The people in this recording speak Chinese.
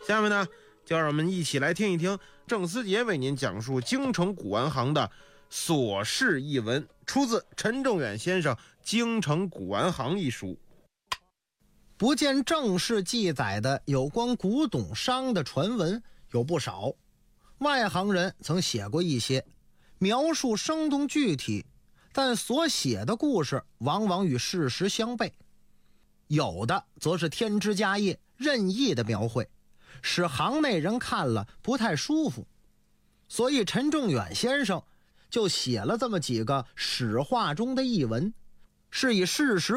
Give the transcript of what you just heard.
下面呢，就让我们一起来听一听郑思杰为您讲述京城古玩行的琐事一文，出自陈仲远先生《京城古玩行》一书。 不见正式记载的有关古董商的传闻有不少，外行人曾写过一些，描述生动具体，但所写的故事往往与事实相悖。有的则是添枝加叶，任意的描绘，使行内人看了不太舒服。所以陈仲远先生就写了这么几个史话中的译文，是以事实